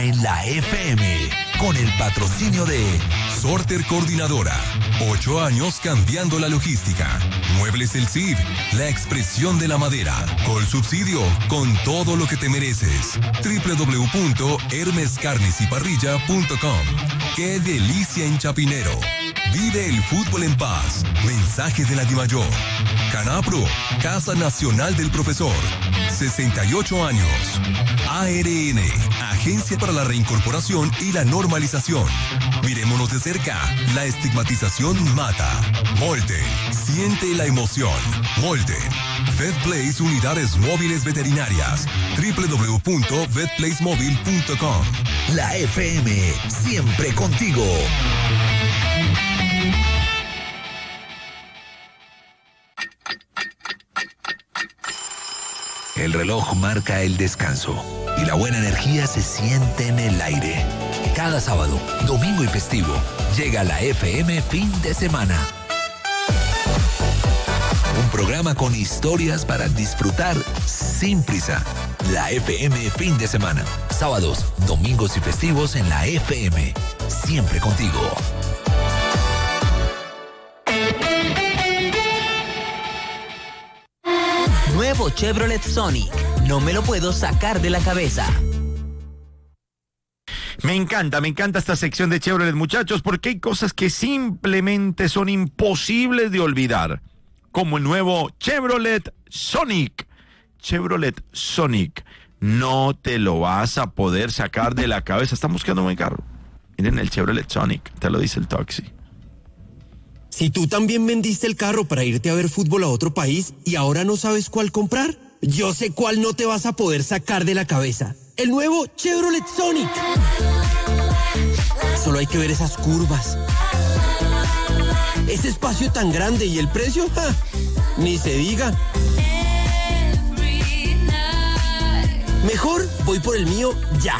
En la FM, con el patrocinio de Sorter Coordinadora. 8 años cambiando la logística. Muebles El Cid, la expresión de la madera. Colsubsidio, con todo lo que te mereces. www.hermescarnesyparrilla.com. ¡Qué delicia en Chapinero! Vive el fútbol en paz. Mensaje de la DIMAYOR. Canapro, Casa Nacional del Profesor. 68 años. ARN, Agencia para la Reincorporación y la Normalización. Miremonos de cerca. La estigmatización mata. Molten, siente la emoción. Molten. VetPlace Unidades Móviles Veterinarias. www.vetplacemobile.com. La FM, siempre contigo. El reloj marca el descanso y la buena energía se siente en el aire. Cada sábado, domingo y festivo, llega la FM Fin de Semana. Un programa con historias para disfrutar sin prisa. La FM Fin de Semana. Sábados, domingos y festivos en la FM. Siempre contigo. Nuevo Chevrolet Sonic. No me lo puedo sacar de la cabeza. Me encanta esta sección de Chevrolet, muchachos, porque hay cosas que simplemente son imposibles de olvidar. Como el nuevo Chevrolet Sonic. Chevrolet Sonic. No te lo vas a poder sacar de la cabeza. Están buscando un buen carro. Miren el Chevrolet Sonic. Te lo dice el taxi. Si tú también vendiste el carro para irte a ver fútbol a otro país y ahora no sabes cuál comprar, yo sé cuál no te vas a poder sacar de la cabeza. El nuevo Chevrolet Sonic. Solo hay que ver esas curvas. Ese espacio tan grande y el precio, ¡ja! Ni se diga. Mejor voy por el mío ya.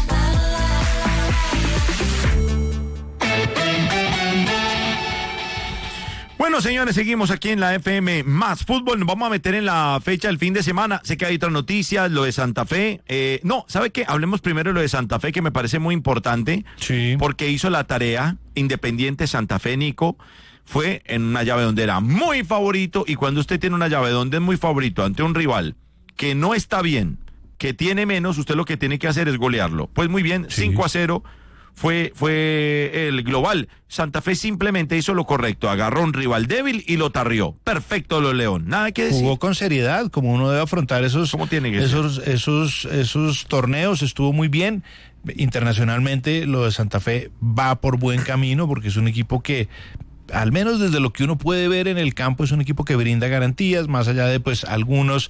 Bueno, señores, seguimos aquí en la FM Más Fútbol. Nos vamos a meter en la fecha del fin de semana. Sé que hay otras noticias, lo de Santa Fe. No, ¿sabe qué? Hablemos primero de lo de Santa Fe, que me parece muy importante. Sí. Porque hizo la tarea. Independiente Santa Fe, Nico, fue en una llave donde era muy favorito. Y cuando usted tiene una llave donde es muy favorito ante un rival que no está bien, que tiene menos, usted lo que tiene que hacer es golearlo. Pues muy bien, sí. 5-0. Fue el global. Santa Fe simplemente hizo lo correcto, agarró un rival débil y lo tarrió. Perfecto lo León, nada que decir. Jugó con seriedad, como uno debe afrontar esos torneos, estuvo muy bien. Internacionalmente lo de Santa Fe va por buen camino porque es un equipo que, al menos desde lo que uno puede ver en el campo, es un equipo que brinda garantías, más allá de pues algunas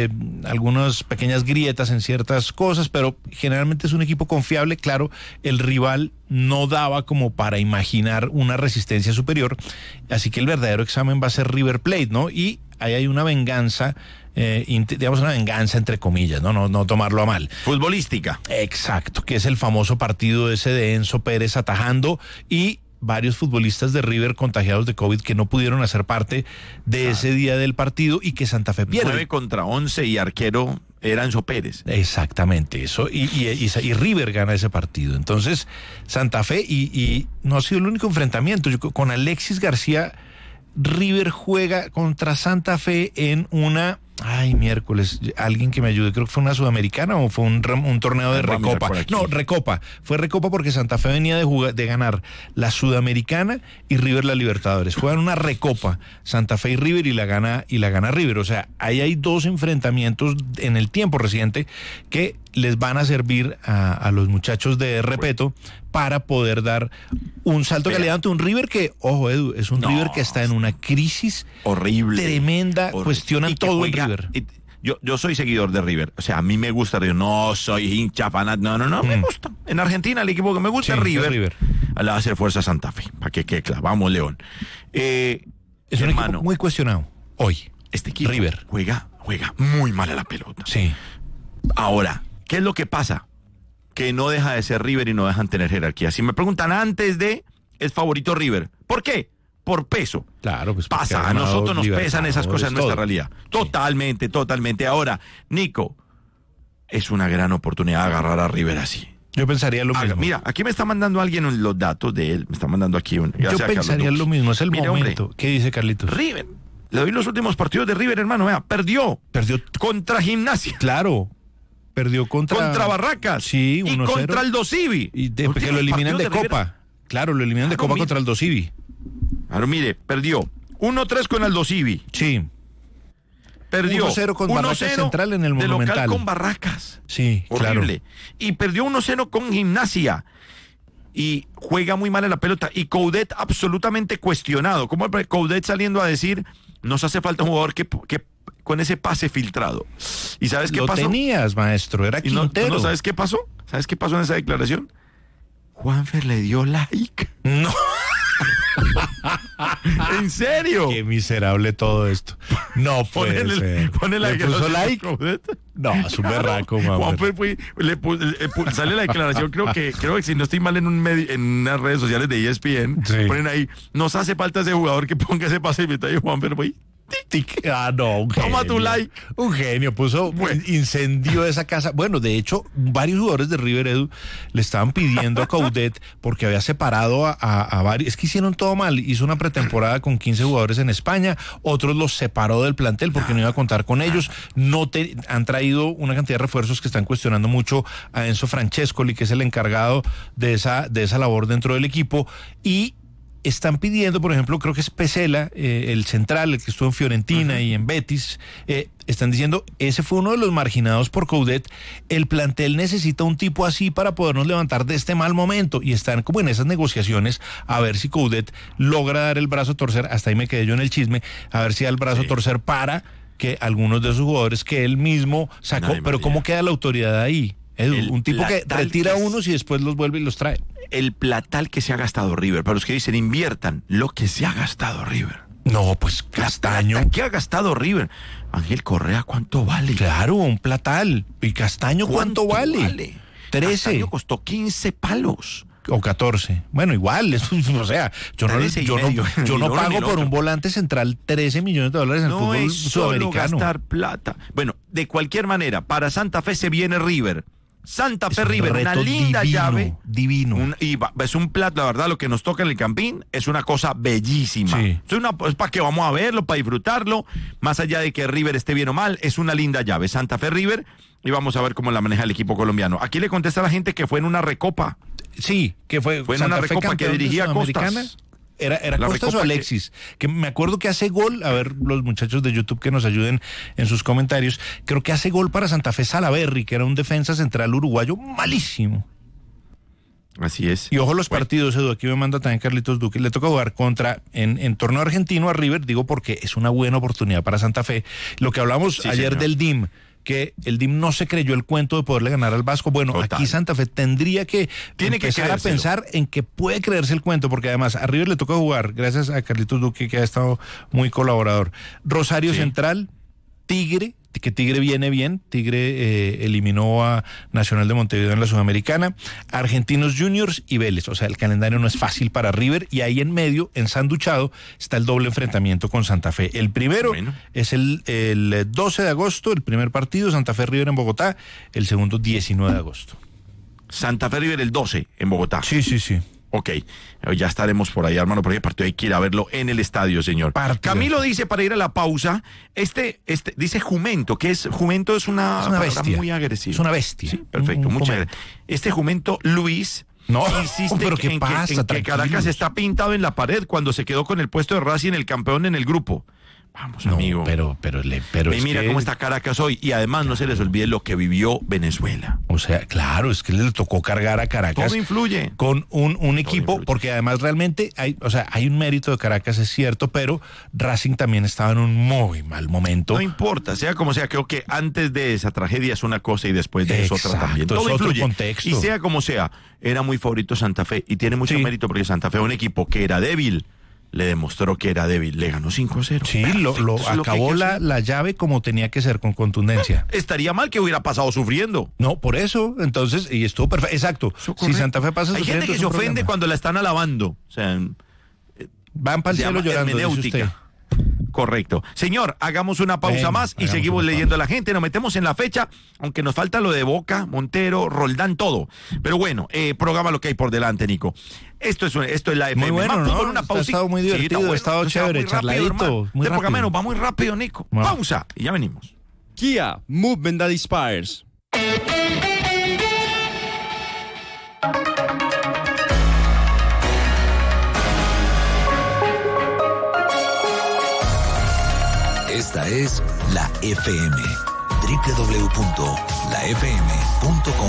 pequeñas grietas en ciertas cosas, pero generalmente es un equipo confiable. Claro, el rival no daba como para imaginar una resistencia superior, así que el verdadero examen va a ser River Plate, ¿no? Y ahí hay una venganza, digamos una venganza entre comillas, no tomarlo a mal. Futbolística. Exacto, que es el famoso partido ese de Enzo Pérez atajando y varios futbolistas de River contagiados de COVID que no pudieron hacer parte de ese día del partido y que Santa Fe pierde. 9 contra 11 y arquero era Enzo Pérez. Exactamente, eso. Y River gana ese partido. Entonces, Santa Fe, y no ha sido el único enfrentamiento. Con Alexis García, River juega contra Santa Fe en una... miércoles, alguien que me ayude, creo que fue una Sudamericana o fue un torneo de Recopa. No, Recopa, fue Recopa porque Santa Fe venía de ganar la Sudamericana y River la Libertadores. Juegan una Recopa, Santa Fe y River, y la gana River. O sea, ahí hay dos enfrentamientos en el tiempo reciente que les van a servir a los muchachos de Repeto para poder dar un salto de calidad ante un River que, ojo Edu, es un River que está en una crisis horrible, tremenda, cuestionan todo el River. Yo soy seguidor de River, o sea, a mí me gusta River, no soy hincha fanático, no, me gusta. En Argentina el equipo que me gusta es River. Le va a hacer fuerza a Santa Fe, para que quede claro, vamos León. Es un equipo muy cuestionado hoy. Este equipo River juega muy mal a la pelota. Sí. Ahora, ¿qué es lo que pasa? Que no deja de ser River y no dejan tener jerarquía. Si me preguntan antes de, es favorito River. ¿Por qué? Por peso. Claro, pues pasa, a nosotros nos pesan esas cosas en nuestra realidad. Totalmente. Ahora, Nico, es una gran oportunidad de agarrar a River así. Yo pensaría lo mismo. Mira, aquí me está mandando alguien los datos de él. Me está mandando aquí un. Yo pensaría lo mismo, es el Mire, momento. Hombre, ¿Qué dice Carlitos? River. Le doy los últimos partidos de River, hermano. Vea, perdió contra Gimnasia. Claro. Perdió contra Barracas. Sí, 1-0. Y contra el Dosivi. Y que lo eliminan de Copa. Claro, lo eliminan de Copa contra el Dosivi. Claro, mire, perdió 1-3 con el Dosivi. Sí. Perdió 1-0 con Barracas Central en el Monumental. De local con Barracas. Sí, horrible. Claro. Y perdió 1-0 con Gimnasia. Y juega muy mal en la pelota. Y Coudet absolutamente cuestionado. Como Coudet saliendo a decir, nos hace falta un jugador que con ese pase filtrado. ¿Y sabes qué pasó? Lo tenías, maestro, era Quintero. ¿No sabes qué pasó? ¿Sabes qué pasó en esa declaración? Juanfer le dio like. No. ¿En serio? Qué miserable todo esto. No puede ser. ¿Le puso like? No, es un berraco, mamá. Juanfer sale la declaración, creo que si no estoy mal en unas redes sociales de ESPN, sí. Ponen ahí, nos hace falta ese jugador que ponga ese pase y Juanfer, güey. No, un genio. Toma tu like. Un genio, incendió esa casa. Bueno, de hecho, varios jugadores de River, Edu, le estaban pidiendo a Coudet porque había separado a varios. Es que hicieron todo mal. Hizo una pretemporada con 15 jugadores en España, otros los separó del plantel porque no iba a contar con ellos. Han traído una cantidad de refuerzos que están cuestionando mucho a Enzo Francescoli, que es el encargado de esa labor dentro del equipo, y están pidiendo, por ejemplo, creo que es Pesela, el central, el que estuvo en Fiorentina y en Betis, están diciendo, ese fue uno de los marginados por Coudet, el plantel necesita un tipo así para podernos levantar de este mal momento, y están como en esas negociaciones a ver si Coudet logra dar el brazo a torcer, hasta ahí me quedé yo en el chisme, a ver si da el brazo a torcer para que algunos de sus jugadores que él mismo sacó, pero ¿cómo queda la autoridad ahí? Edu, un tipo que retira a unos y después los vuelve y los trae. El platal que se ha gastado River, para los que dicen inviertan, lo que se ha gastado River. No, pues Castaño. ¿Qué ha gastado River? Ángel Correa, ¿cuánto vale? Claro, un platal. ¿Y Castaño cuánto vale? 13. Castaño costó 15 palos. O 14. Bueno, igual, o sea, yo no pago por un volante central $13 millones en el fútbol sudamericano. Solo gastar plata. Bueno, de cualquier manera, para Santa Fe se viene River. Santa Fe River, una linda llave. Divino. Es un plato, la verdad, lo que nos toca en el Campín es una cosa bellísima. Sí. Es para que vamos a verlo, para disfrutarlo, más allá de que River esté bien o mal, es una linda llave. Santa Fe River, y vamos a ver cómo la maneja el equipo colombiano. Aquí le contesta a la gente que fue en una recopa. Sí, que fue en una recopa que dirigía Costas. ¿Era Costas o Alexis? Que me acuerdo que hace gol, a ver los muchachos de YouTube que nos ayuden en sus comentarios, creo que hace gol para Santa Fe Salaverry, que era un defensa central uruguayo malísimo. Así es. Y ojo los partidos, Edu, aquí me manda también Carlitos Duque, le toca jugar en torneo argentino a River, digo porque es una buena oportunidad para Santa Fe. Lo que hablamos ayer del DIM, que el DIM no se creyó el cuento de poderle ganar al Vasco. Bueno, total. Aquí Santa Fe tendría que empezar a pensar en que puede creerse el cuento, porque además a River le toca jugar, gracias a Carlitos Duque, que ha estado muy colaborador. Rosario Central, Tigre, que Tigre viene bien, Tigre eliminó a Nacional de Montevideo en la Sudamericana, Argentinos Juniors y Vélez. O sea, el calendario no es fácil para River, y ahí en medio, ensanduchado, está el doble enfrentamiento con Santa Fe. El primero es el 12 de agosto, el primer partido, Santa Fe River en Bogotá, el segundo 19 de agosto. Santa Fe River el 12 en Bogotá. Sí. Ok, ya estaremos por ahí, hermano, por ahí partido hay que ir a verlo en el estadio, señor. Camilo dice, para ir a la pausa, dice Jumento, Jumento es una bestia, muy agresiva. Es una bestia. Sí, perfecto, muchas gracias. Jumento, Luis, insiste pero ¿qué pasa? Que Caracas está pintado en la pared cuando se quedó con el puesto de Racing, el campeón en el grupo. Vamos, amigo. Pero y mira cómo está Caracas hoy. Y además no se les olvide lo que vivió Venezuela. O sea, claro, es que le tocó cargar a Caracas. Todo influye. Con un equipo, porque además realmente hay un mérito de Caracas, es cierto, pero Racing también estaba en un muy mal momento. No importa, sea como sea, creo que antes de esa tragedia es una cosa y después de eso otra también. Todo es influye. Otro contexto. Y sea como sea, era muy favorito Santa Fe y tiene mucho mérito porque Santa Fe es un equipo que era débil. Le demostró que era débil, le ganó 5-0. Sí, lo acabó la llave como tenía que ser, con contundencia. Estaría mal que hubiera pasado sufriendo. No, por eso, entonces, y estuvo perfecto, exacto. Si Santa Fe pasa sufriendo, hay gente que se ofende cuando la están alabando. O sea, van para el cielo llorando, dice usted. Correcto. Señor, hagamos una pausa Bueno, más y hagamos seguimos una leyendo a la gente. Nos metemos en la fecha, aunque nos falta lo de Boca, Montero, Roldán, todo. Pero bueno, programa lo que hay por delante, Nico. Esto es la FM. Muy bueno, Más fútbol, ¿no? una pausa. Ha estado muy divertido, ha estado chévere, charladito, muy Este programa rápido. nos va muy rápido, Nico. Wow. Pausa y ya venimos. Kia, movement that inspires. Esta es la FM. www.lafm.com